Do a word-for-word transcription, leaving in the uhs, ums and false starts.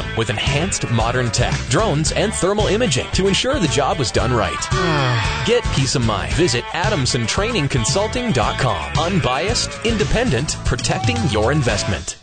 system with enhanced modern tech, drones, and thermal imaging to ensure the job was done right. Get peace of mind. Visit Adamson Training Consulting dot com. Unbiased, independent, protecting your investment.